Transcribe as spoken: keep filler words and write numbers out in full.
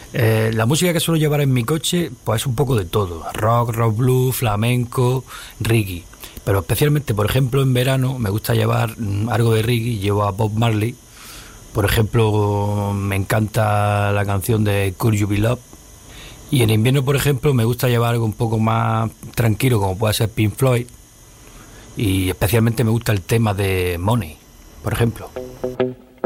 Eh, la música que suelo llevar en mi coche, pues es un poco de todo. Rock, rock blues, flamenco, reggae. Pero especialmente, por ejemplo, en verano me gusta llevar mm, algo de reggae. Llevo a Bob Marley. Por ejemplo, me encanta la canción de Could You Be Love. Y en invierno, por ejemplo, me gusta llevar algo un poco más tranquilo, como puede ser Pink Floyd. Y especialmente me gusta el tema de Money, por ejemplo.